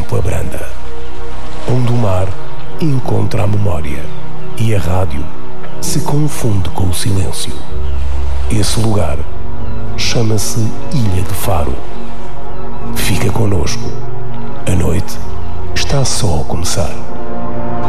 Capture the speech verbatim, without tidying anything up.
tempo abranda, onde o mar encontra a memória e a rádio se confunde com o silêncio. Esse lugar chama-se Ilha de Faro. Fica connosco. A noite está só a começar.